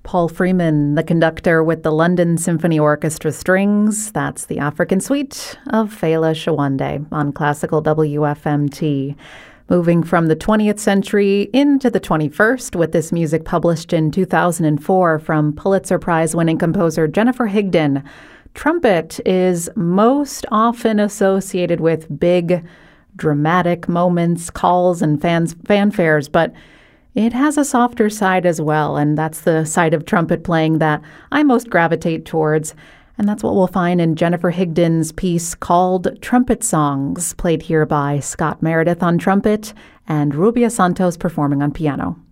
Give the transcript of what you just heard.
Paul Freeman, the conductor with the London Symphony Orchestra Strings. That's the African Suite of Fela Shawande on Classical WFMT. Moving from the 20th century into the 21st with this music published in 2004 from Pulitzer Prize-winning composer Jennifer Higdon. Trumpet is most often associated with big, dramatic moments, calls, and fanfares, but it has a softer side as well, and that's the side of trumpet playing that I most gravitate towards. And that's what we'll find in Jennifer Higdon's piece called Trumpet Songs, played here by Scott Meredith on trumpet and Rubia Santos performing on piano.